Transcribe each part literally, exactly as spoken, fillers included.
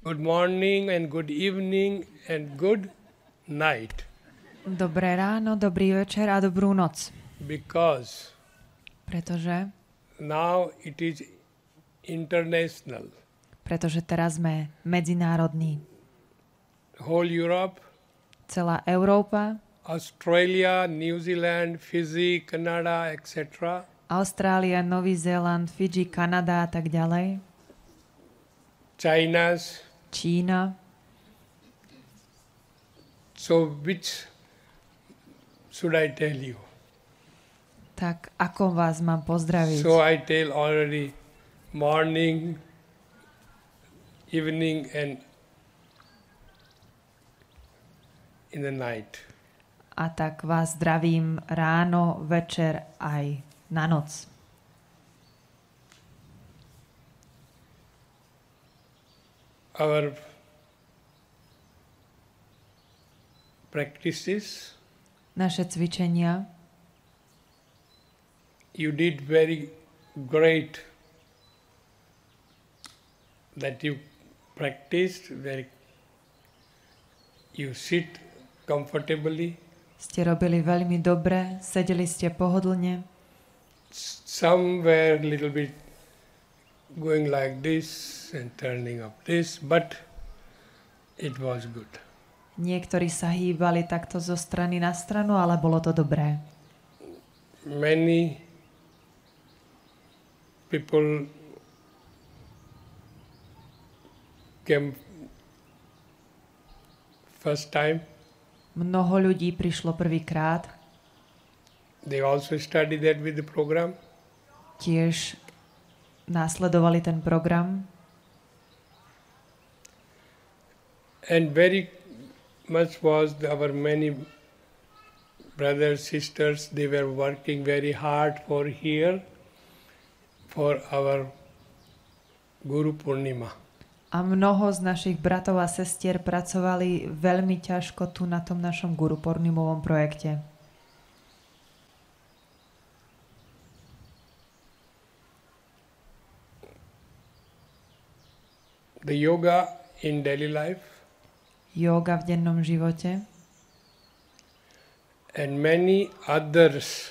Good morning and good evening and good night. Dobré ráno, dobrý večer a dobrú noc. Because Pretože, now it is international. pretože teraz sme medzinárodní. Whole Europe, Celá Európa, Australia, New Zealand, Fiji, Canada, et cetera. Austrália, Nový Zéland, Fidži, Kanada a tak ďalej. China's. Čína. So which should I tell you? Tak ako vás mám pozdraviť? So I tell already morning, evening and in the night. A tak vás zdravím ráno, večer aj na noc. Our practices, Naše cvičenia, you did very great that you practiced very, you sit comfortably. ste robili veľmi dobre, sedeli ste pohodlne. Some were a little bit going like this and turning up this, but it was good. Niektorí sa hýbali takto zo strany na stranu, ale bolo to dobré. Many people came first time. Mnoho ľudí prišlo prvýkrát. They also studied that with the program. Tiež následovali ten program. And very much was the, our many brothers, sisters, they were working very hard for here, for our Guru Purnima. A mnoho z našich bratov a sestier pracovali veľmi ťažko tu na tom našom Guru Purnimovom projekte. The yoga in daily life Yoga v dennom živote and many others,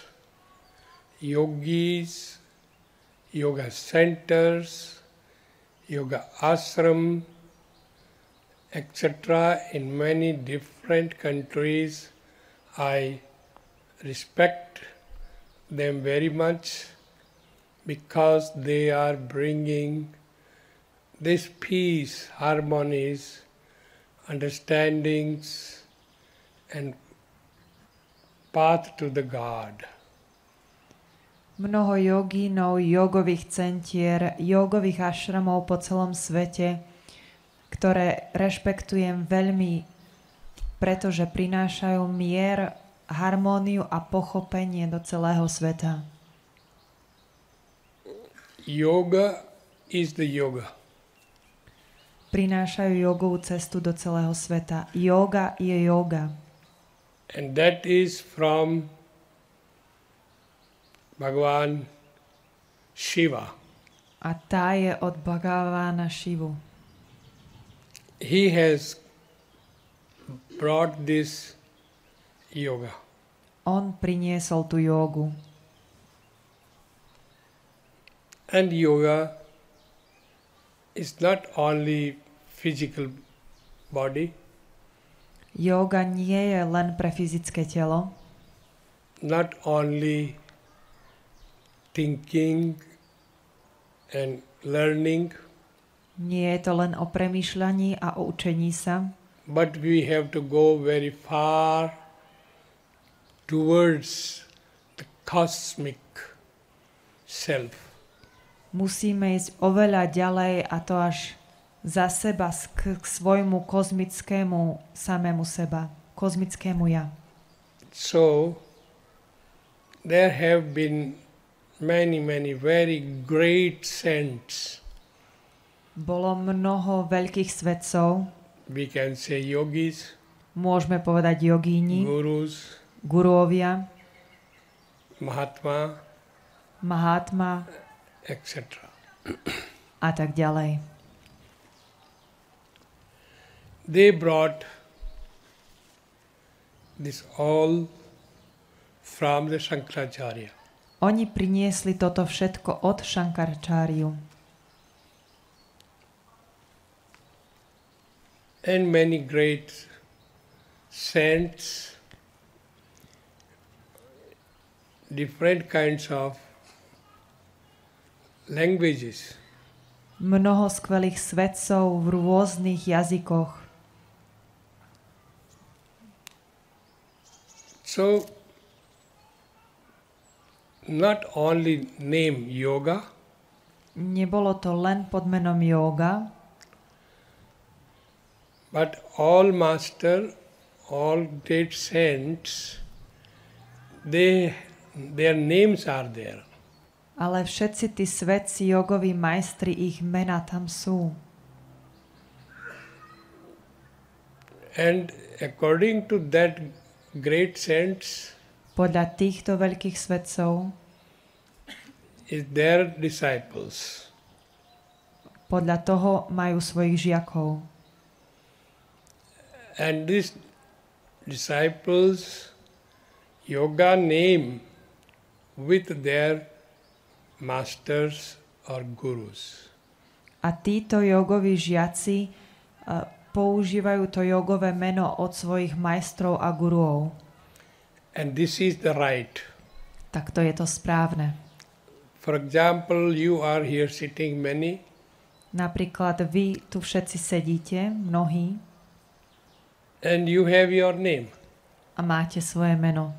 yogis, yoga centers, yoga ashram, et cetera. In many different countries, I respect them very much because they are bringing this peace, harmonies, understandings and path to the God. Mnoho jogínov, jogových centier, jogových ašramov po celom svete, ktoré rešpektujem veľmi, pretože prinášajú mier, harmóniu a pochopenie do celého sveta. Yoga is the yoga. Prinášajú jogovú cestu do celého sveta. Yoga je yoga. And that is from Bhagavan Shiva. A tá je od Bhagavana Shivu. He has brought this yoga. On priniesol tú jogu. And yoga is not only physical body. Yoga nie je len pre fyzické telo. Not only thinking and learning. Nie je to len o premýšľaní a o učení sa. But we have to go very far towards the cosmic self. Musíme ísť oveľa ďalej a to až za seba k, k svojmu kozmickému samému seba, kozmickému ja. So there have been many, many very great saints. Bolo mnoho veľkých svetcov. We can say yogis. Môžeme povedať jogíni, Gurus. guruovia, Mahatma. Mahatma, et cetera. a tak ďalej. they brought this all from the Shankaracharya. Oni priniesli toto všetko od Šankarčáriu. And many great saints, different kinds of languages. Mnoho skvelých svetcov v rôznych jazykoch. So, not only name yoga, Nebolo to len pod menom jóga, but all master, all great saints, they, their names are there. ale všetci tí svetci, jogoví majstri, ich mená tam sú. And according to that great saints Podľa týchto veľkých svetcov, is their disciples. podľa toho majú svojich žiakov. And these disciples yoga name with their masters or gurus. A títo jogoví žiaci uh, používajú to jogové meno od svojich majstrov a guruov. And this is the right. Tak to je to správne. For example, you are here sitting many, Napríklad vy tu všetci sedíte, mnohí, and you have your name. a máte svoje meno.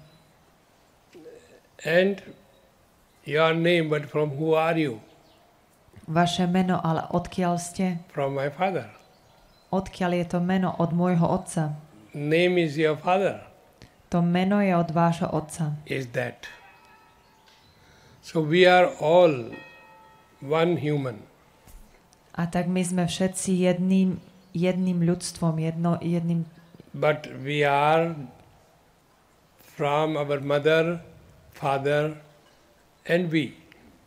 And your name, but from who are you? Vaše meno, ale odkiaľ ste? From my father. Odkiaľ je to meno? Od môjho otca. Name is your father. To meno je od vášho otca. Is that. So we are all one human. A tak my sme všetci jedným, jedným ľudstvom, jedno, jedným... But we are from our mother, father, and we.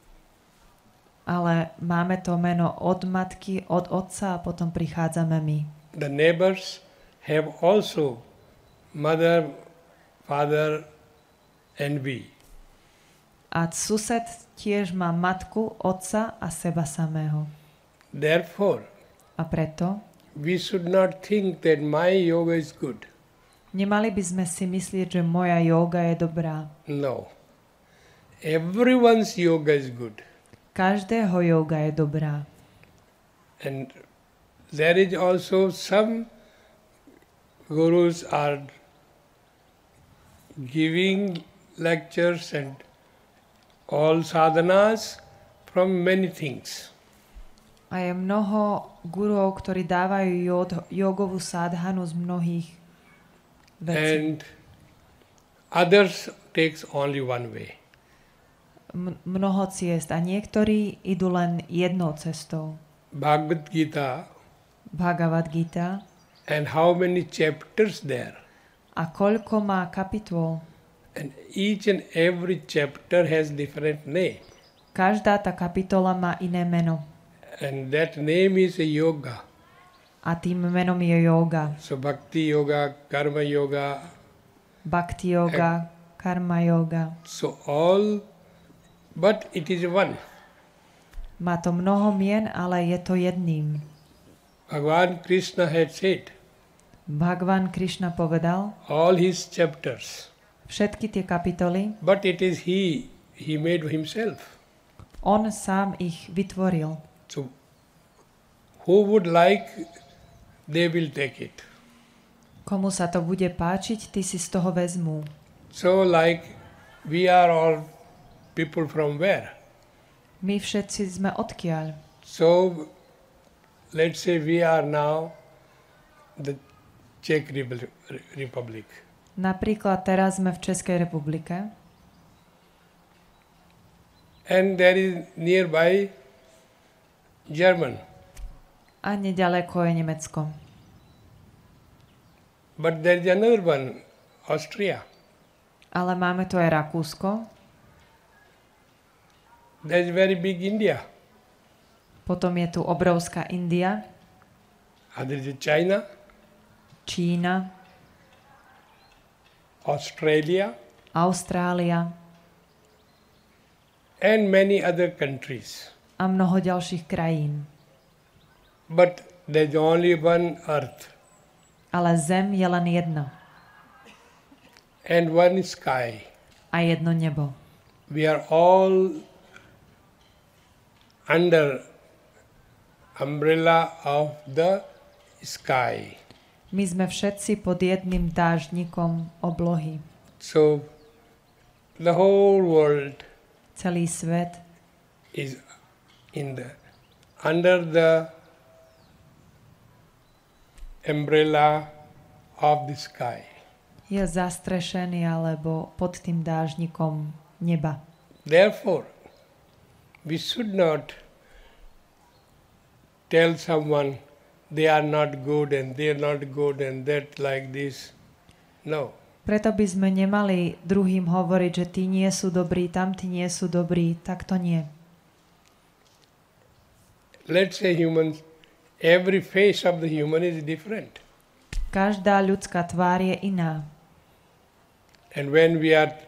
Ale máme to meno od matky, od otca a potom prichádzame my. The neighbors have also mother, father, and we. A sused tiež má matku, otca a seba samého. Therefore, A preto we should not think that my yoga is good. nemali by sme si myslieť, že moja jóga je dobrá. No. Everyone's yoga is good. Každého jóga je dobrá. And there is also some gurus are giving lectures and all sadhanas from many things. A je mnoho gurov, ktorí dávajú jod, jogovú sádhanu z mnohých vecí. And others takes only one way. M- mnoho ciest. A niektorí idú len jednou cestou. Bhagavad Gita, Bhagavad Gita. and how many chapters there. A koľko má kapitol. And each and every chapter has different name. Každá tá kapitola má iné meno. And that name is a yoga. A tým menom je jóga. So bhakti yoga, karma yoga. Bhakti yoga, karma yoga. So all, but it is one. Má to mnoho mien, ale je to jedným. Bhagavan Krishna had said, Bhagavan Krishna povedal, all his chapters, všetky tie kapitoly, but it is he, he made himself. on sám ich vytvoril. So who would like, they will take it. Komu sa to bude páčiť, tí si z toho vezmú. So like we are all people from where? My všetci sme odkiaľ. So let's say we are now the Czech Republic. Napríklad teraz sme v Českej republike and there is nearby German. a nedaleko je Nemecko. But there is another one, Austria. Ale máme tu aj Rakúsko, There is very big India. potom je tu obrovská India, And there is China. Čína, Australia, Austrália and many other countries. a mnoho ďalších krajín. But there's only one earth Ale zem je len jedna and one sky. a jedno nebo. We are all under umbrella of the sky. My sme všetci pod jedným dážnikom oblohy. So the whole world Celý svet is in the under the umbrella of the sky. je zastrešený alebo pod tým dážnikom neba. Therefore, we should not tell someone they are not good and they are not good and that like this. No. Preto by sme nemali druhým hovoriť, že tí nie sú dobrí, tamtí nie sú dobrí, tak to nie. Let's say humans, every face of the human is different. Každá ľudská tvár je iná. And when we are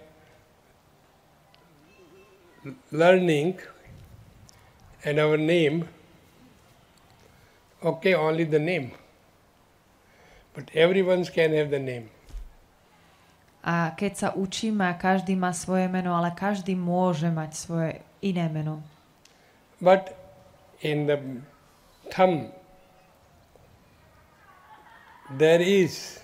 learning and our name, okay, only the name. But everyone can have the name. A keď sa učíme, každý má svoje meno, ale každý môže mať svoje iné meno. But in the thumb, there is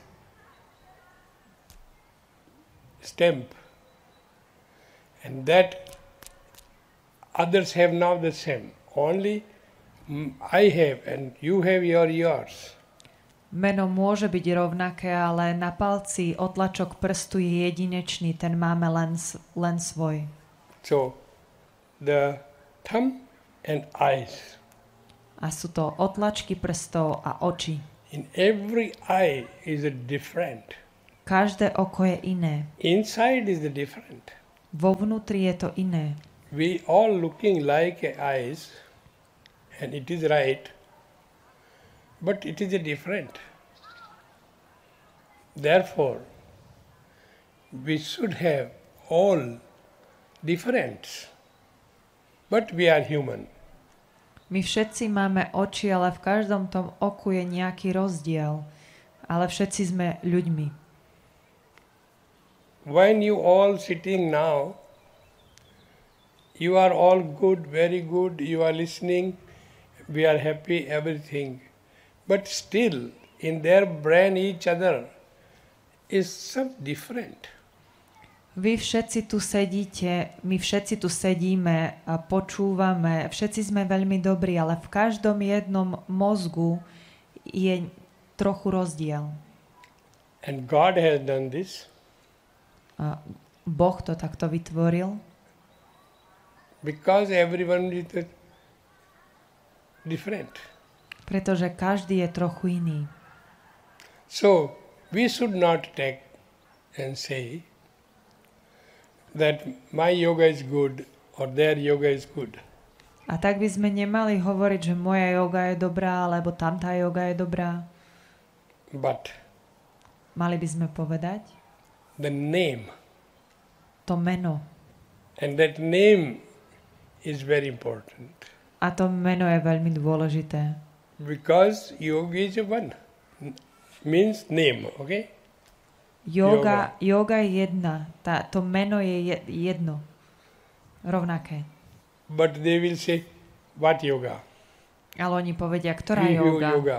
stamp, and that others have not the same. Only I have and you have your yours. Meno môže byť rovnaké, ale na palci otlačok prstu je jedinečný, ten máme len, len svoj. So, the thumb and eyes. A sú to otlačky prstov a oči. In every eye is a different. Každé oko je iné. Inside is the different. Vo vnútri je to iné. We all looking like eyes, and it is right, but it is a different. Therefore, we should have all difference, but we are human. My všetci máme oči, ale v každom tom oku je nejaký rozdiel. Ale všetci sme ľuďmi. When you all sitting now, you are all good, very good, you are listening, we are happy, everything. But still, in their brain, each other is some different. Vy všetci tu sedíte, my všetci tu sedíme a počúvame, všetci sme veľmi dobrí, ale v každom jednom mozgu je trochu rozdiel. And God has done this. A Boh to takto vytvoril. Because everyone is different. Pretože každý je trochu iný. So, we should not take and say that my yoga is good or their yoga is good. A tak by sme nemali hovoriť, že moja yoga je dobrá, alebo tamtá yoga je dobrá. But Mali by sme povedať the name, to meno. and that name is very important. A to meno je veľmi dôležité. Because yoga is a one, means name, okay? Yoga, yoga je jedna. Tá, to meno je jedno. Rovnaké. But they will say, what yoga? Ale oni povedia, ktorá Vihu yoga. yoga.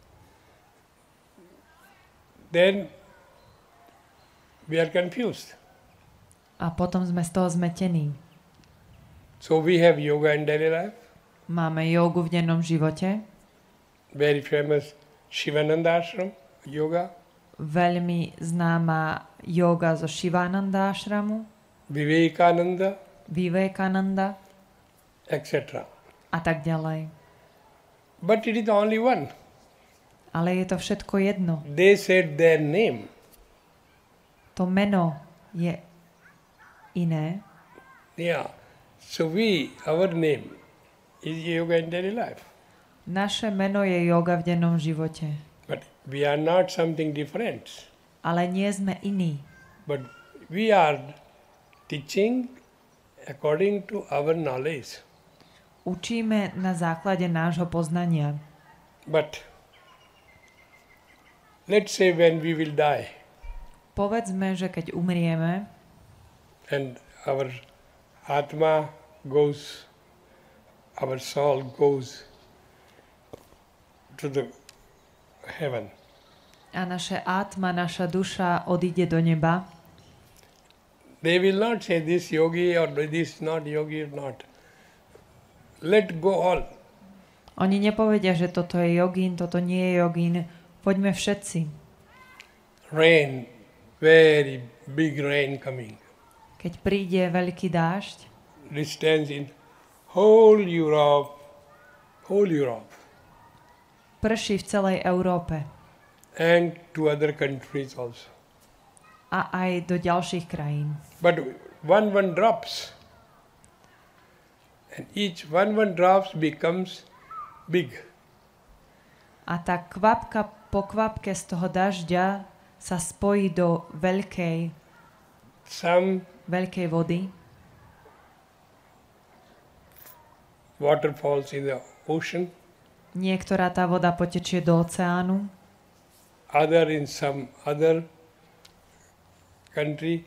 Then we are confused. A potom sme z toho zmetení. So we have yoga in daily life. Máme jogu v dennom živote. Very famous Shivananda ashram yoga. Veľmi známa yoga zo Shivananda ashramu, Vivekananda, Vivekananda et cetera. a tak ďalej. But it is only one. Ale je to všetko jedno. They said their name. To meno je iné. Yeah. So we, our name is yoga in daily life. Naše meno je yoga v dennom živote. But we are not something different. Ale nie sme iní. But we are teaching according to our knowledge. Učíme na základe nášho poznania. But let's say when we will die Povedzme, že keď umrieme and our Atma goes, our soul goes to the heaven. a naše átma, naša duša odíde do neba, They will not say this yogi or this not yogi or not. Let go all. oni nepovedia, že toto je jogín, toto nie je jogín. Poďme všetci. Rain, very big rain coming. Keď príde veľký dážď, Distance in whole Europe, whole Europe, prší v celej Európe and to other countries also. a aj do ďalších krajín. But one one drops, and each one one drops becomes big. A tá kvapka po kvapke z toho dažďa sa spojí do veľkej, Some veľkej vody. waterfalls in the ocean, Niektorá tá voda potečie do oceánu, other in some other country,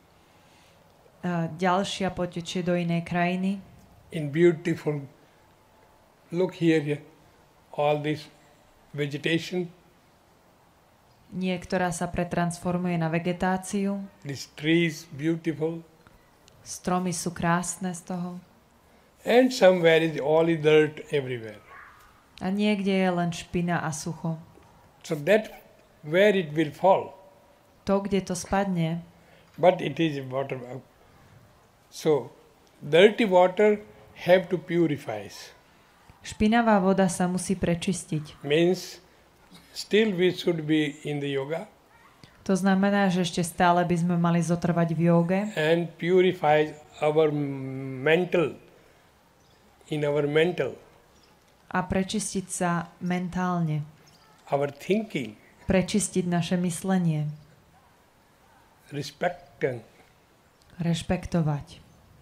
a ďalšia potečie do inej krajiny. in beautiful, look here, all this vegetation, Niektorá sa pretransformuje na vegetáciu. these trees beautiful, Stromy sú krásne z toho. and somewhere is all is dirt everywhere. A niekde je len špina a sucho. So that where it will fall, To, kde to spadne, but it is water. So dirty water have to purify. špinavá voda sa musí prečistiť. Means still we should be in the yoga To znamená, že ešte stále by sme mali zotrvať v jóge and purify our mental, in our mental, a prečistiť sa mentálne. our thinking, Prečistiť naše myslenie. respect. Rešpektovať.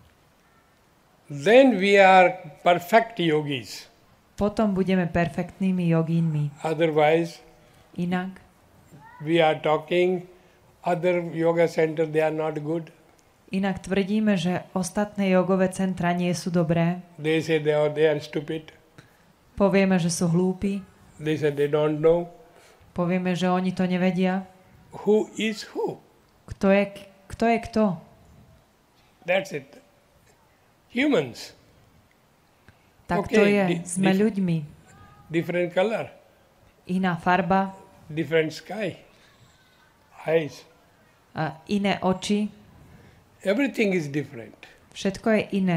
Then we are perfect yogis. Potom budeme perfektnými jogínmi. Otherwise, Inak we are talking other yoga centers, they are not good. Inak tvrdíme, že ostatné jogové centra nie sú dobré. They say they are, they are stupid. Povieme, že sú hlúpi. They say they don't know. Povieme, že oni to nevedia. Who is who? Kto je kto? Je kto? That's it. Humans. Tak Okay, to je. di- Sme di- ľuďmi. Different color, Iná farba, different sky, eyes. a iné oči. Everything is different. Všetko je iné.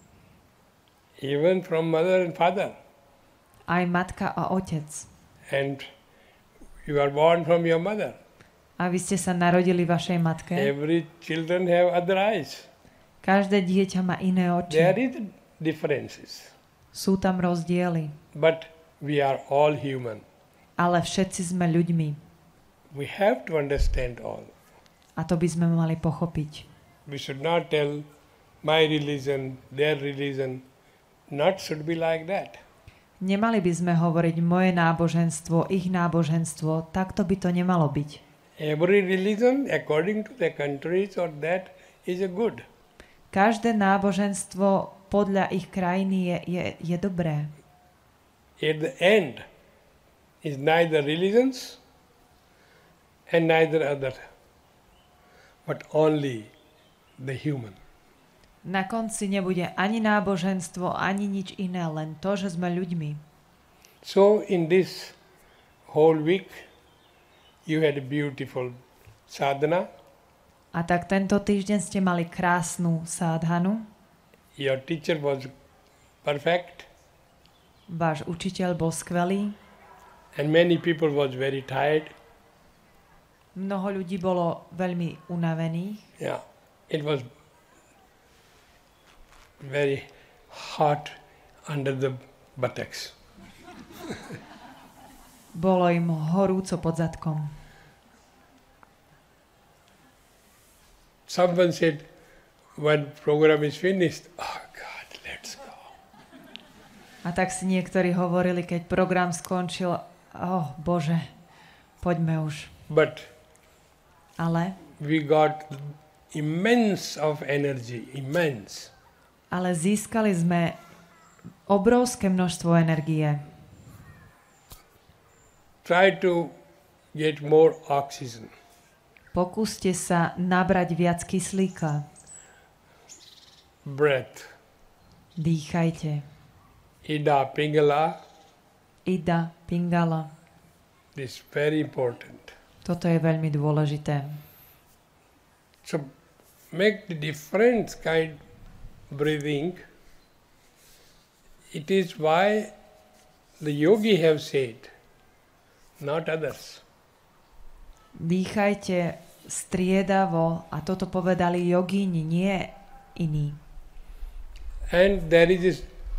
Even from mother and father. Aj matka a otec. And you are born from your mother. A vy ste sa narodili vašej matke. Every children have other eyes. Každé dieťa má iné There oči. is differences. Sú tam rozdiely. But we are all human. Ale všetci sme ľuďmi. We have to understand all. A to by sme mali pochopiť. We should not tell my religion, their religion. Not should be like that. Nemali by sme hovoriť moje náboženstvo, ich náboženstvo. Takto by to nemalo byť. Every religion, according to the countries or that, is a good. Každé náboženstvo podľa ich krajiny je, je, je dobré. At the end is neither religions and neither other, but only the human. Na konci nebude ani náboženstvo, ani nič iné, len to, že sme ľuďmi. So in this whole week, you had a beautiful sadhana. A tak tento týždeň ste mali krásnu sádhanu. Your teacher was perfect, Váš učiteľ bol skvelý. and many people was very tired. Mnoho ľudí bolo veľmi unavených. Yeah, it was very hot under the buttocks. Bolo im horúco pod zadkom. Someone said, when program is finished, oh God, let's go. A tak si niektorí hovorili, keď program skončil, oh Bože, poďme už. But Ale, we got immense of energy, immense. ale získali sme obrovské množstvo energie. Try to get more oxygen. Pokúste sa nabrať viac kyslíka. Breath. Dýchajte. Ida Pingala. Ida Pingala. This is very important. Toto je veľmi dôležité. So make the different kind breathing. It is why the yogi have said, not others. Dýchajte striedavo a toto povedali jogíni, nie iní. And there is this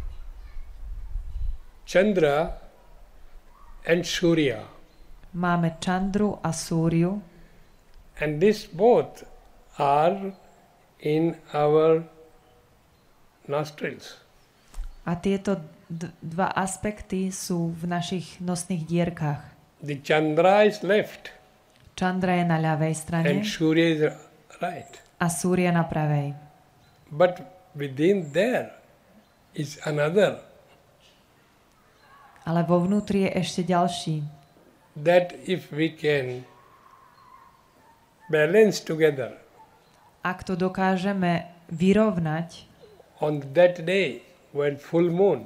Chandra and Surya. Máme Chandru a Súriu And this both are in our nostrils. a tieto d- dva aspekty sú v našich nosných dierkach. The Chandra is left Chandra je na ľavej strane and Surya is right. a Súria na pravej. But within there is another. Ale vo vnútri je ešte ďalší. That if we can balance together Ak to dokážeme vyrovnať on that day when full moon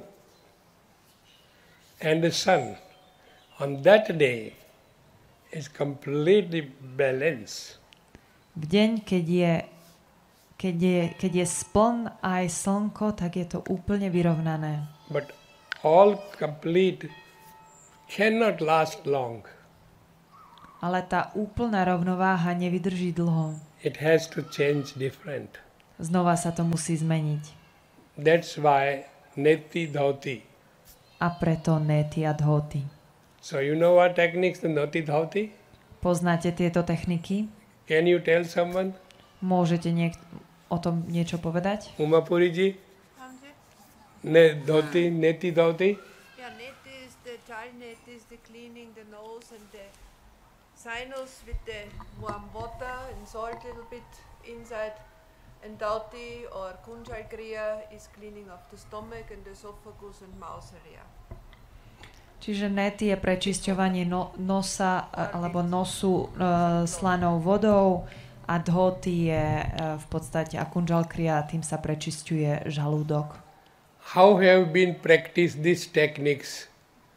and the sun, on that day is completely balanced. v deň, keď je, keď je, keď je spln a aj slnko, tak je to úplne vyrovnané. But all complete cannot last long. Ale tá úplná rovnováha nevydrží dlho. It has to change different. Znova sa to musí zmeniť. That's why Neti Dhauti. A preto neti a dhoti. So you know what techniques the Neti Dhauti? Poznáte tieto techniky? Can you tell someone? Môžete niek- o tom niečo povedať? Umapuri ji? Hamji? Ne dhoti, Neti Dhauti? Yeah, net is the child net is the cleaning the nose and the sinus with the warm water and salt a little bit inside. And Dauti or Kunjal Kriya is cleaning of the stomach and the esophagus and mouth area. Čiže neti je prečisťovanie no- nosa a- alebo nosu e, slanou vodou a dhoti je e, v podstate akunjal kriya, tým sa prečisťuje žalúdok. How have been practiced these techniques?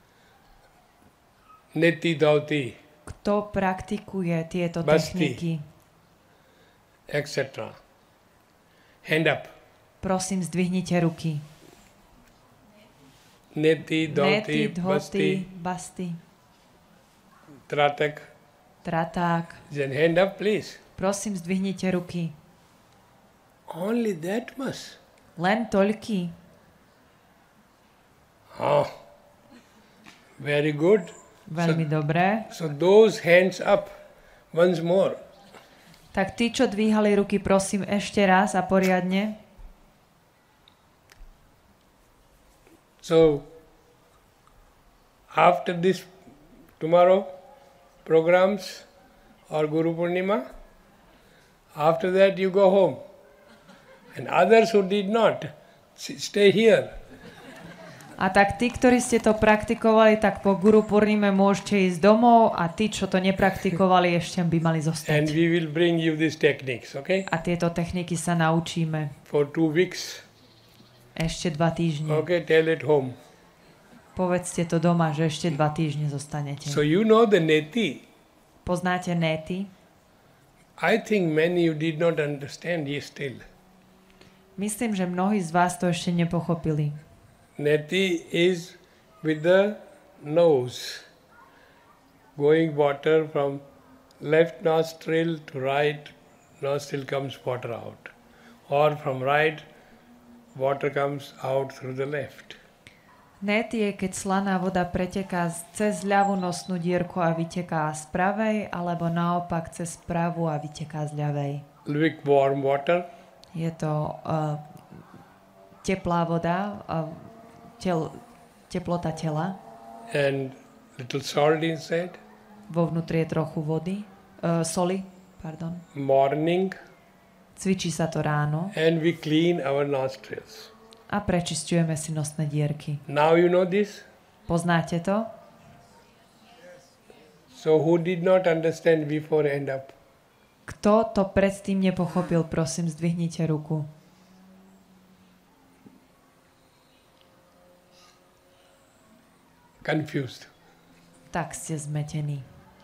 Neti Dhauti, Kto praktikuje tieto Basti. techniky? et cetera. Hand up. Prosím, zdvihnite ruky. Neti Neti, Dhauti, dhoti, Basti, basti, Tratak. traták. Then hand up, please. Prosím, zdvihnite ruky. Only that much. Len toľky. Ah, very good. Veľmi dobré. So those hands up once more. Tak tí, čo dvíhali ruky, prosím ešte raz a poriadne. So after this tomorrow programs or Guru Purnima, after that you go home. And others who did not, s- stay here. A tak tí, ktorí ste to praktikovali, tak po Guru Purnime môžete ísť domov a tí, čo to nepraktikovali, ešte by mali And zostať. we will bring you these techniques, okay? A tieto techniky sa naučíme For two weeks. ešte dva týždne. Okay, tell it home. Povedzte to doma, že ešte dva týždne zostanete. So you know the neti. Poznáte neti? I think many you did not understand ye still. Myslím, že mnohí z vás to ešte nepochopili. Neti is with the nose. Going water from left nostril to right nostril comes water out. Or from right water comes out through the left. Neti je, keď slaná voda preteká cez ľavú nosnú dierku a vyteká z pravej, alebo naopak cez pravú a vyteká z ľavej. Lukewarm water. Je to uh, teplá voda, uh, tel, teplota tela. And little salt inside. Vo vnútri je trochu vody, uh, soli, pardon. Morning. Cvičí sa to ráno. And we clean our nostrils. A prečisťujeme si nosné dierky. Now you know this? Poznáte to? So who did not understand before end up? Kto to predtým nepochopil, prosím, zdvihnite ruku. Confused. Tak ste zmetení.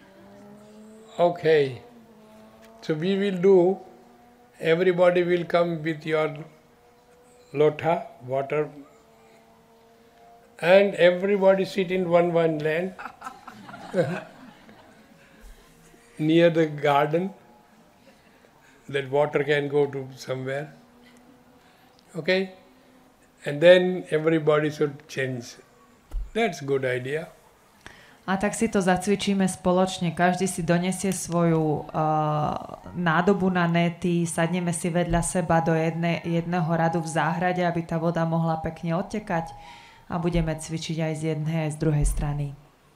Okay. So we will do, everybody will come with your lota, water, and everybody sit in one one land near the garden, that water can go to somewhere. Okay? And then everybody should change. That's good idea. A tak si to zacvičíme spoločne. Každý si donesie svoju uh, nádobu na nety, sadneme si vedľa seba do jedne, jedného radu v záhrade, aby tá voda mohla pekne odtekať a budeme cvičiť aj z jednej, aj z druhej strany.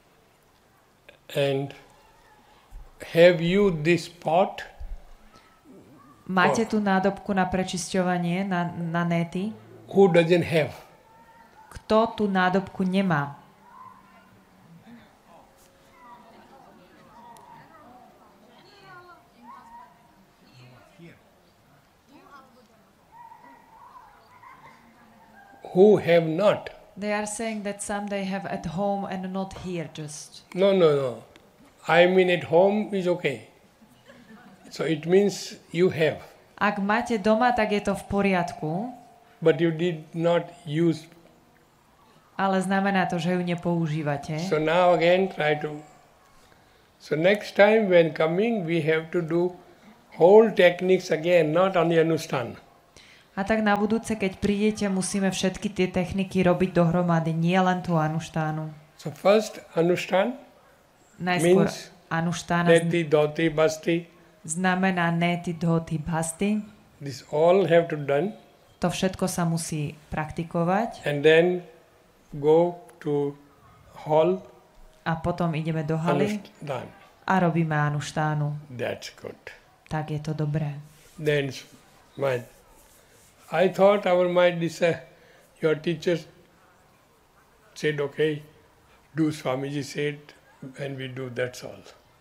And have you this pot? Máte tú nádobku na prečisťovanie, na, na nety? Who doesn't have? Kto tú nádobku nemá? Who have not? They are saying that some they have at home and not here just. No, no, no. I mean at home is okay. So it means you have. Ak máte doma, tak je to v poriadku. But you did not use. Ale znamená to, že ju nepoužívate. So now again try to. So next time when coming we have to do whole techniques again, not only Anushtana. A tak na budúce, keď prídete, musíme všetky tie techniky robiť dohromady, nie len tú anuštánu. So first Anushtana Najskôr means anuštána neti, dhoti, basti. znamená neti, dhoti, basti. This all have to done. To všetko sa musí praktikovať. And then go to hall. A potom ideme do haly Anushtana. a robíme anuštánu. That's good. Tak je to dobré. Then my I thought our mind is uh, your teachers said okay, do Swamiji said, and we do, that's all.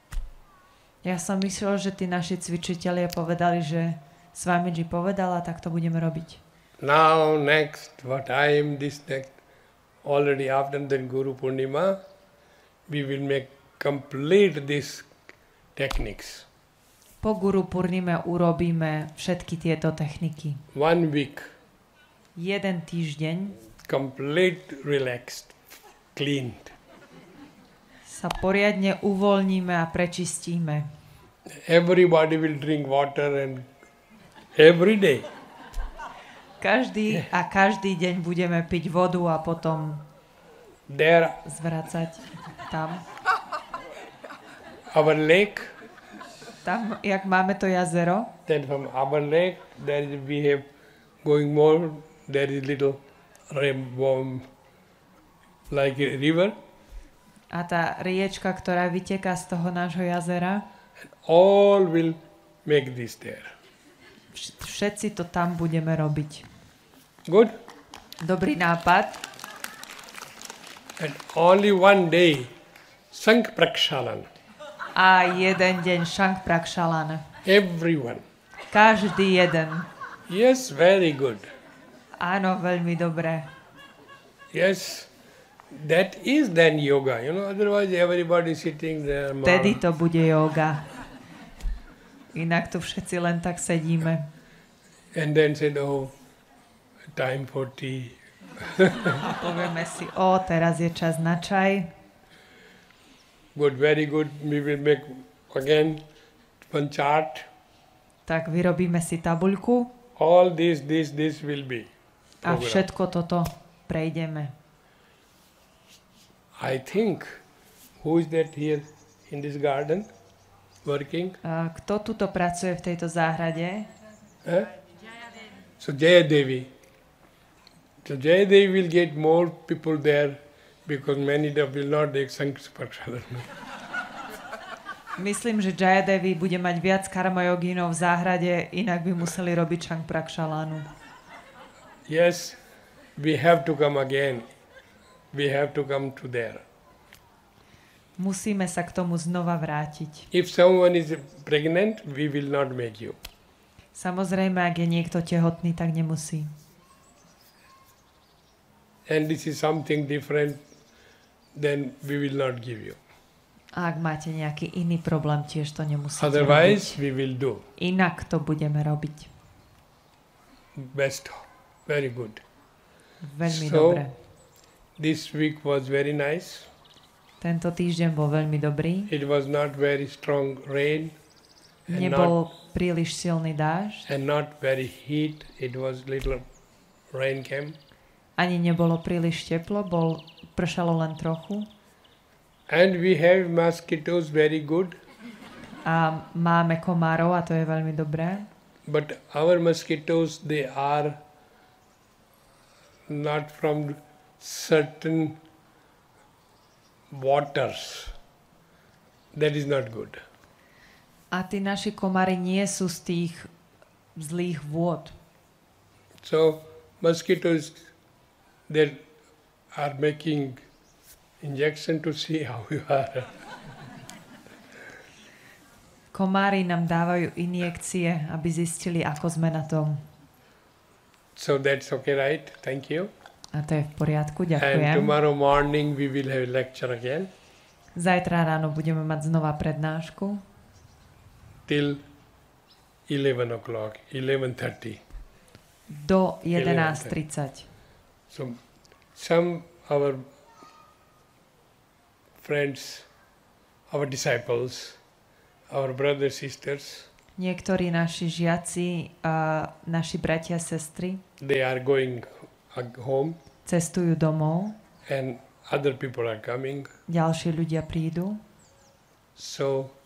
Ja som myslel, že tí naši cvičitelia povedali, že Swamiji povedala, tak to budeme robiť. Now next, what I am this next, already after the Guru Purnima, we will make complete these techniques. Po Guru Purnime urobíme všetky tieto techniky. One week. Jeden týždeň. Complete relaxed, cleaned. Sa poriadne uvoľníme a prečistíme. Everybody will drink water and every day. Každý a každý deň budeme piť vodu a potom There zvracať tam. Our lake. Tam, jak máme to jazero. Then from our lake, there is, we have going more, there is little rainbow, like a river. A tá riečka, ktorá vyteká z toho nášho jazera. And all will make this there. Všetci to tam budeme robiť. Good? Dobrý nápad. And only one day, Sank Prakshalan. A jeden deň Shank Prakshalan. Everyone. Každý jeden. Yes, very good. Áno, veľmi dobré. Yes, that is then yoga. You know, otherwise everybody sitting there. Vtedy to bude yoga. Inak tu všetci len tak sedíme. And then said, oh, time for tea. A povieme si, o, teraz je čas na čaj. Good, very good. We will make again one chart. Tak vyrobíme si tabuľku. All this, this, this will be. A program. všetko toto prejdeme. I think, who is that here in this garden working? A kto tuto pracuje v tejto záhrade? Huh? So Jaya Devi. So Jaya Devi will get more people there because many of will not take Sankspakshala. Myslím, že Jayadevi bude mať viac karma yogínov v záhrade, inak by museli robiť Shankh-prakshalanu. Yes, we have to come again. We have to come to there. Musíme sa k tomu znova vrátiť. If someone is pregnant, we will not make you. Samozrejme, ak je niekto tehotný, tak nemusí. And this is something different, then we will not give you. A ak máte nejaký iný problém, tiež to nemusíte Otherwise, robiť. we will do. Inak to budeme robiť. Best, very good. Veľmi So, dobre. This week was very nice. Tento týždeň bol veľmi dobrý. It was not very strong rain. And Nebol not, príliš silný dážď. and not very heat. It was little rain came. Ani nebolo príliš teplo, bol, pršalo len trochu. And we have mosquitoes very good. A máme komárov a to je veľmi dobré. But our mosquitoes, they are not from certain waters. That is not good. A tí naši komári nie sú z tých zlých vôd. So mosquitoes, they are making injection to see how you are. Komári nám dávajú injekcie, aby zistili, ako sme na tom. So that's okay, right? Thank you. A to je v poriadku, And ďakujem. tomorrow morning we will have lecture again Zajtra ráno budeme mať znova prednášku till eleven o'clock, eleven thirty. do jedenásť tridsať. So some our friends, our disciples, our brothers, sisters, Niektorí naši žiaci a naši bratia a sestry they are going ag- home cestujú domov, and other people are coming. ďalší ľudia prídu. So